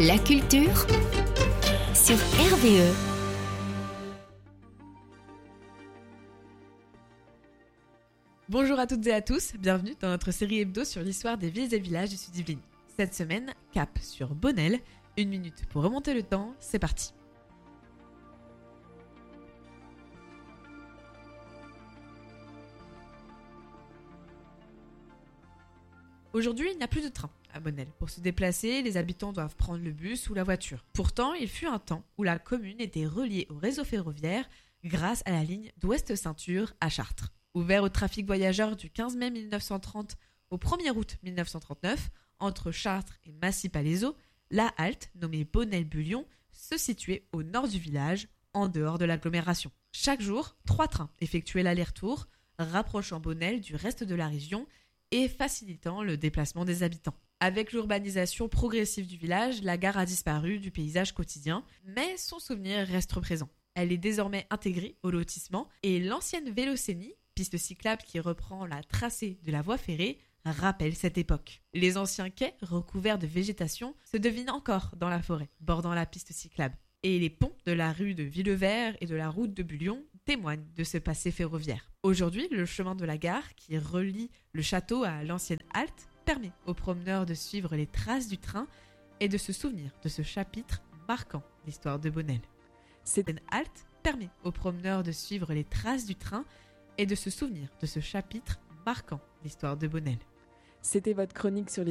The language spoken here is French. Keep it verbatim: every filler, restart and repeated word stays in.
La culture sur R V E. Bonjour à toutes et à tous, bienvenue dans notre série hebdo sur l'histoire des villes et villages du sud Yvelines. Cette semaine, cap sur Bonnel. Une minute pour remonter le temps, c'est parti. Aujourd'hui, il n'y a plus de train à Bonnel. Pour se déplacer, les habitants doivent prendre le bus ou la voiture. Pourtant, il fut un temps où la commune était reliée au réseau ferroviaire grâce à la ligne d'Ouest-Ceinture à Chartres. Ouvert au trafic voyageurs du quinze mai mille neuf cent trente au premier août mille neuf cent trente-neuf, entre Chartres et Massy-Palaiseau, la halte, nommée Bonnel-Bullion, se situait au nord du village, en dehors de l'agglomération. Chaque jour, trois trains effectuaient l'aller-retour, rapprochant Bonnel du reste de la région et facilitant le déplacement des habitants. Avec l'urbanisation progressive du village, la gare a disparu du paysage quotidien, mais son souvenir reste présent. Elle est désormais intégrée au lotissement et l'ancienne Vélocénie, piste cyclable qui reprend la tracée de la voie ferrée, rappelle cette époque. Les anciens quais, recouverts de végétation, se devinent encore dans la forêt, bordant la piste cyclable. Et les ponts de la rue de Villevert et de la route de Bullion témoignent de ce passé ferroviaire. Aujourd'hui, le chemin de la gare, qui relie le château à l'ancienne halte, permet aux promeneurs de suivre les traces du train et de se souvenir de ce chapitre marquant l'histoire de Bonnel. Cette halte permet aux promeneurs de suivre les traces du train et de se souvenir de ce chapitre marquant l'histoire de Bonnel. C'était votre chronique sur les